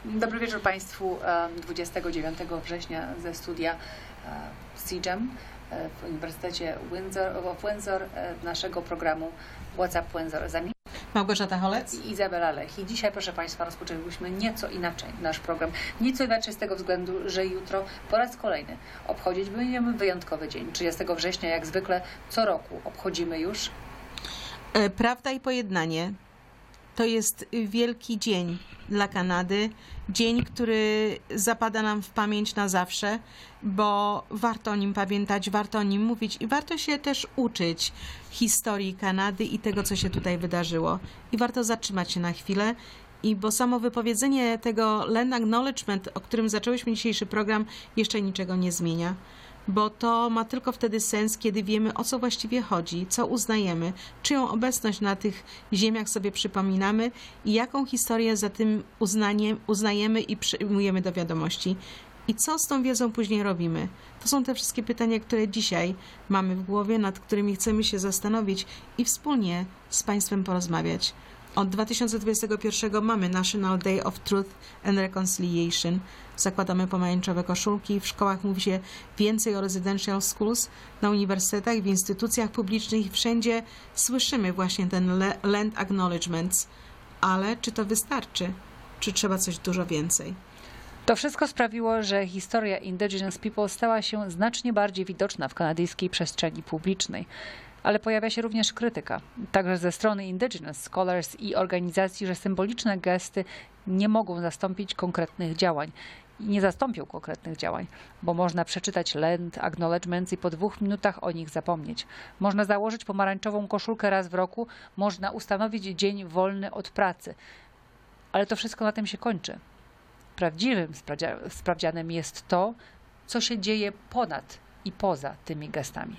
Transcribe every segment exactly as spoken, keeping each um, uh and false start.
Dobry wieczór Państwu. dwudziestego dziewiątego września ze studia C G E M w Uniwersytecie Windsor, w Windsor naszego programu WhatsApp Windsor. Zami Małgorzata Holec i Izabela Lech. I dzisiaj, proszę Państwa, rozpoczęliśmy nieco inaczej nasz program. Nieco inaczej z tego względu, że jutro po raz kolejny obchodzić będziemy wyjątkowy dzień. trzydziestego września, jak zwykle co roku obchodzimy już. Prawda i pojednanie. To jest wielki dzień dla Kanady, dzień, który zapada nam w pamięć na zawsze, bo warto o nim pamiętać, warto o nim mówić i warto się też uczyć historii Kanady i tego, co się tutaj wydarzyło. I warto zatrzymać się na chwilę, i bo samo wypowiedzenie tego land acknowledgement, o którym zaczęłyśmy dzisiejszy program, jeszcze niczego nie zmienia. Bo to ma tylko wtedy sens, kiedy wiemy, o co właściwie chodzi, co uznajemy, czyją obecność na tych ziemiach sobie przypominamy i jaką historię za tym uznaniem, uznajemy i przyjmujemy do wiadomości. I co z tą wiedzą później robimy? To są te wszystkie pytania, które dzisiaj mamy w głowie, nad którymi chcemy się zastanowić i wspólnie z Państwem porozmawiać. Od dwa tysiące dwudziestego pierwszego mamy National Day of Truth and Reconciliation. Zakładamy pomarańczowe koszulki. W szkołach mówi się więcej o residential schools. Na uniwersytetach, w instytucjach publicznych, wszędzie słyszymy właśnie ten land acknowledgements. Ale czy to wystarczy? Czy trzeba coś dużo więcej? To wszystko sprawiło, że historia Indigenous People stała się znacznie bardziej widoczna w kanadyjskiej przestrzeni publicznej. Ale pojawia się również krytyka, także ze strony Indigenous Scholars i organizacji, że symboliczne gesty nie mogą zastąpić konkretnych działań. I nie zastąpią konkretnych działań, bo można przeczytać land acknowledgements i po dwóch minutach o nich zapomnieć. Można założyć pomarańczową koszulkę raz w roku, można ustanowić dzień wolny od pracy. Ale to wszystko na tym się kończy. Prawdziwym sprawdzianem jest to, co się dzieje ponad i poza tymi gestami.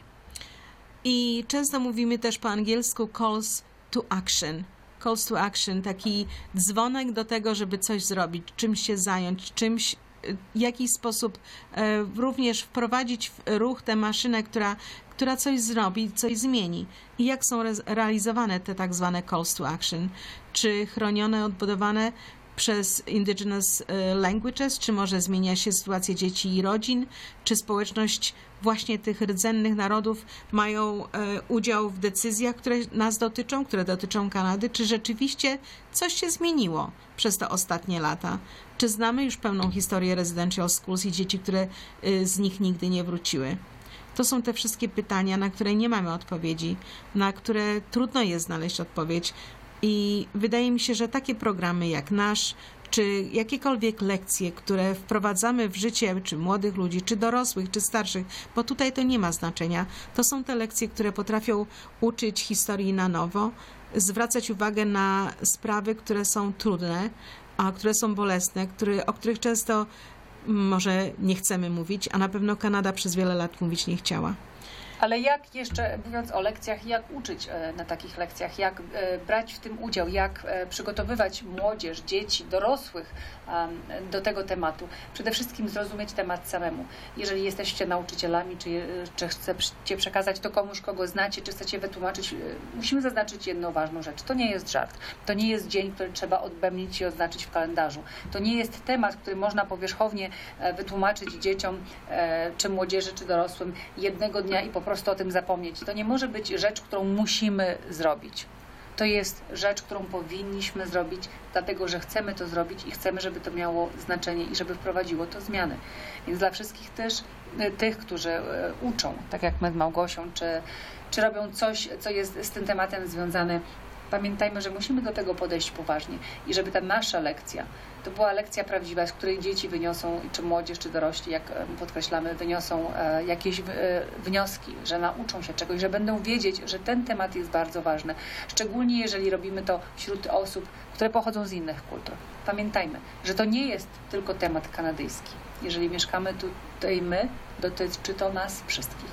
I często mówimy też po angielsku calls to action. Calls to action, taki dzwonek do tego, żeby coś zrobić, czymś się zająć, czymś, w jakiś sposób e, również wprowadzić w ruch tę maszynę, która, która coś zrobi, coś zmieni. I jak są re realizowane te tak zwane calls to action? Czy chronione, odbudowane przez indigenous languages, czy może zmienia się sytuacja dzieci i rodzin, czy społeczność właśnie tych rdzennych narodów mają udział w decyzjach, które nas dotyczą, które dotyczą Kanady, czy rzeczywiście coś się zmieniło przez te ostatnie lata? Czy znamy już pełną historię residential schools i dzieci, które z nich nigdy nie wróciły? To są te wszystkie pytania, na które nie mamy odpowiedzi, na które trudno jest znaleźć odpowiedź. I wydaje mi się, że takie programy jak nasz, czy jakiekolwiek lekcje, które wprowadzamy w życie, czy młodych ludzi, czy dorosłych, czy starszych, bo tutaj to nie ma znaczenia, to są te lekcje, które potrafią uczyć historii na nowo, zwracać uwagę na sprawy, które są trudne, a które są bolesne, które, o których często może nie chcemy mówić, a na pewno Kanada przez wiele lat mówić nie chciała. Ale jak jeszcze, mówiąc o lekcjach, jak uczyć na takich lekcjach, jak brać w tym udział, jak przygotowywać młodzież, dzieci, dorosłych do tego tematu? Przede wszystkim zrozumieć temat samemu. Jeżeli jesteście nauczycielami, czy, czy chcecie przekazać to komuś, kogo znacie, czy chcecie wytłumaczyć, musimy zaznaczyć jedną ważną rzecz. To nie jest żart. To nie jest dzień, który trzeba odbębnić i oznaczyć w kalendarzu. To nie jest temat, który można powierzchownie wytłumaczyć dzieciom, czy młodzieży, czy dorosłym jednego dnia i po prostu o tym zapomnieć. To nie może być rzecz, którą musimy zrobić. To jest rzecz, którą powinniśmy zrobić, dlatego że chcemy to zrobić i chcemy, żeby to miało znaczenie i żeby wprowadziło to zmiany. Więc dla wszystkich też tych, którzy uczą, tak jak my z Małgosią, czy, czy robią coś, co jest z tym tematem związane, pamiętajmy, że musimy do tego podejść poważnie i żeby ta nasza lekcja to była lekcja prawdziwa, z której dzieci wyniosą, czy młodzież, czy dorośli, jak podkreślamy, wyniosą jakieś wnioski, że nauczą się czegoś, że będą wiedzieć, że ten temat jest bardzo ważny. Szczególnie jeżeli robimy to wśród osób, które pochodzą z innych kultur. Pamiętajmy, że to nie jest tylko temat kanadyjski. Jeżeli mieszkamy tutaj my, dotyczy to nas wszystkich.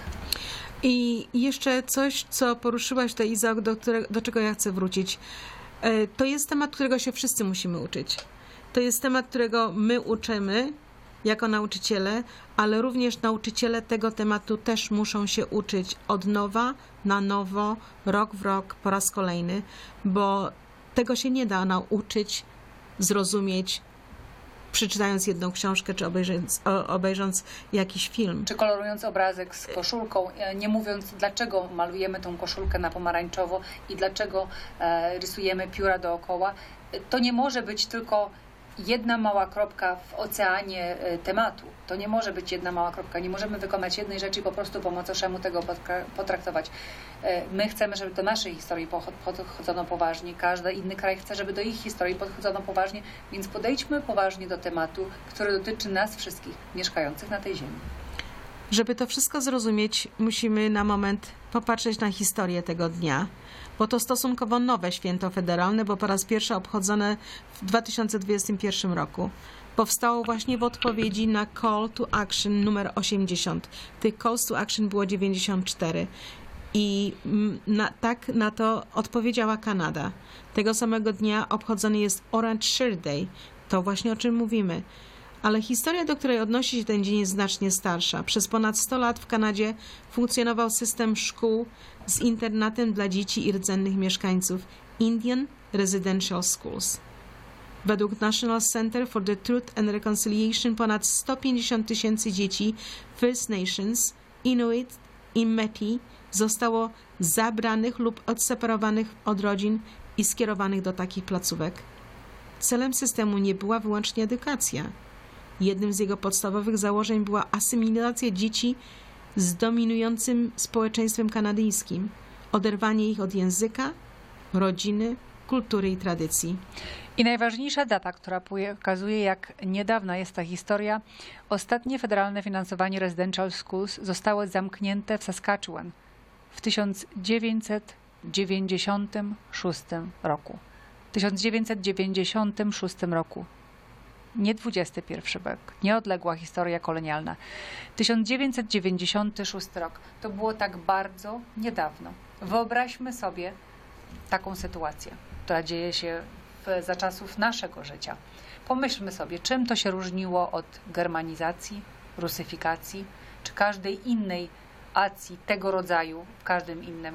I jeszcze coś, co poruszyłaś, to Iza, do, do czego ja chcę wrócić. To jest temat, którego się wszyscy musimy uczyć. To jest temat, którego my uczymy jako nauczyciele, ale również nauczyciele tego tematu też muszą się uczyć od nowa, na nowo, rok w rok, po raz kolejny, bo tego się nie da nauczyć, zrozumieć przeczytając jedną książkę, czy obejrząc, obejrząc jakiś film. Czy kolorując obrazek z koszulką, nie mówiąc, dlaczego malujemy tą koszulkę na pomarańczowo i dlaczego rysujemy pióra dookoła. To nie może być tylko jedna mała kropka w oceanie tematu. To nie może być jedna mała kropka. Nie możemy wykonać jednej rzeczy i po prostu po macoszemu tego potraktować. My chcemy, żeby do naszej historii podchodzono poważnie. Każdy inny kraj chce, żeby do ich historii podchodzono poważnie. Więc podejdźmy poważnie do tematu, który dotyczy nas wszystkich mieszkających na tej ziemi. Żeby to wszystko zrozumieć, musimy na moment popatrzeć na historię tego dnia, bo to stosunkowo nowe święto federalne, bo po raz pierwszy obchodzone w dwa tysiące dwudziestym pierwszym roku. Powstało właśnie w odpowiedzi na Call to Action numer osiemdziesiąt. Tych Calls to Action było dziewięćdziesiąt cztery. I na, tak na to odpowiedziała Kanada. Tego samego dnia obchodzony jest Orange Shirt Day. To właśnie o czym mówimy. Ale historia, do której odnosi się ten dzień, jest znacznie starsza. Przez ponad sto lat w Kanadzie funkcjonował system szkół z internatem dla dzieci i rdzennych mieszkańców Indian Residential Schools. Według National Center for the Truth and Reconciliation ponad sto pięćdziesiąt tysięcy dzieci First Nations, Inuit i Métis zostało zabranych lub odseparowanych od rodzin i skierowanych do takich placówek. Celem systemu nie była wyłącznie edukacja. Jednym z jego podstawowych założeń była asymilacja dzieci z dominującym społeczeństwem kanadyjskim, oderwanie ich od języka, rodziny, kultury i tradycji. I najważniejsza data, która pokazuje, jak niedawna jest ta historia. Ostatnie federalne finansowanie Residential Schools zostało zamknięte w Saskatchewan w tysiąc dziewięćset dziewięćdziesiątym szóstym roku. W tysiąc dziewięćset dziewięćdziesiątym szóstym roku. Nie dwudziesty pierwszy wiek, nieodległa historia kolonialna. tysiąc dziewięćset dziewięćdziesiąty szósty rok. To było tak bardzo niedawno. Wyobraźmy sobie taką sytuację, która dzieje się w, za czasów naszego życia. Pomyślmy sobie, czym to się różniło od germanizacji, rusyfikacji, czy każdej innej akcji tego rodzaju w każdym innym